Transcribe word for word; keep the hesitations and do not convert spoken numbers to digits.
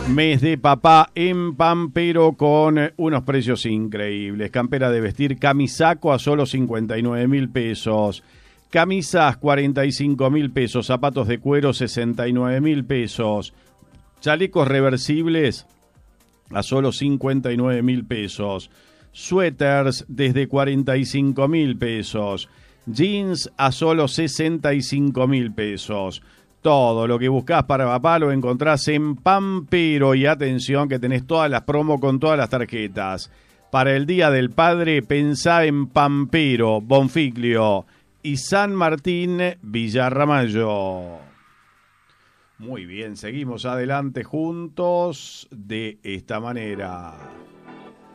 Mes de papá en Pampero con unos precios increíbles. Campera de vestir Camisaco a solo cincuenta y nueve mil pesos. Camisas cuarenta y cinco mil pesos. Zapatos de cuero sesenta y nueve mil pesos. Chalecos reversibles a solo cincuenta y nueve mil pesos. Suéteres desde cuarenta y cinco mil pesos. Jeans a solo sesenta y cinco mil pesos. Todo lo que buscás para papá lo encontrás en Pampero. Y atención que tenés todas las promos con todas las tarjetas. Para el Día del Padre, pensá en Pampero, Bonfiglio y San Martín, Villarramayo. Muy bien, seguimos adelante juntos de esta manera.